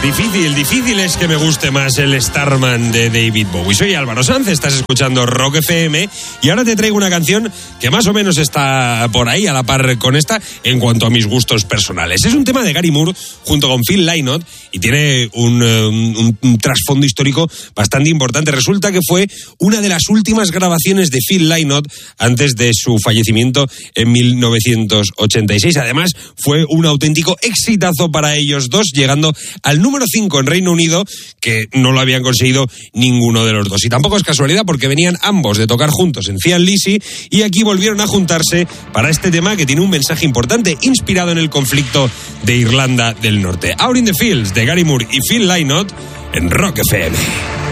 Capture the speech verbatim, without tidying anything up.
Difícil, difícil es que me guste más el Starman de David Bowie. Soy Álvaro Sanz, estás escuchando Rock F M y ahora te traigo una canción que más o menos está por ahí a la par con esta en cuanto a mis gustos personales. Es un tema de Gary Moore junto con Phil Lynott y tiene un, un, un trasfondo histórico bastante importante. Resulta que fue una de las últimas grabaciones de Phil Lynott antes de su fallecimiento en mil novecientos ochenta y seis. Además, fue un auténtico exitazo para ellos dos, llegando al número cinco en Reino Unido, que no lo habían conseguido ninguno de los dos. Y tampoco es casualidad porque venían ambos de tocar juntos en Cian Lizzy y aquí volvieron a juntarse para este tema que tiene un mensaje importante inspirado en el conflicto de Irlanda del Norte. Out in the Fields de Gary Moore y Phil Lynott en Rock F M.